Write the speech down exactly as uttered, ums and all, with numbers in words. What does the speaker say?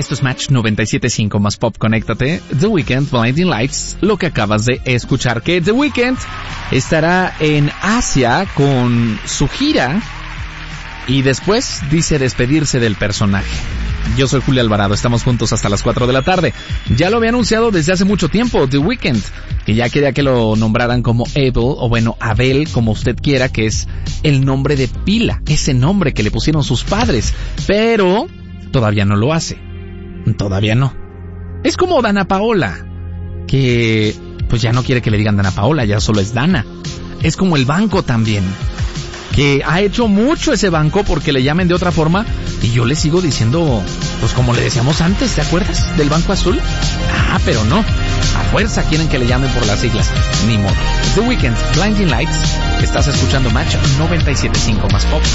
Esto es Match noventa y siete punto cinco más Pop, conéctate. The Weeknd, Blinding Lights, lo que acabas de escuchar, que The Weeknd estará en Asia con su gira y después dice despedirse del personaje. Yo soy Julio Alvarado, estamos juntos hasta las cuatro de la tarde. Ya lo había anunciado desde hace mucho tiempo, The Weeknd, que ya quería que lo nombraran como Abel, o bueno, Abel, como usted quiera, que es el nombre de pila, ese nombre que le pusieron sus padres, pero todavía no lo hace. Todavía no. Es como Dana Paola, que pues ya no quiere que le digan Dana Paola, ya solo es Dana. Es como el banco también, que ha hecho mucho ese banco porque le llamen de otra forma, y yo le sigo diciendo, pues como le decíamos antes, ¿te acuerdas del Banco Azul? Ah, pero no, a fuerza quieren que le llamen por las siglas, ni modo. The Weeknd, Blinding Lights, estás escuchando Match noventa y siete punto cinco más Pop.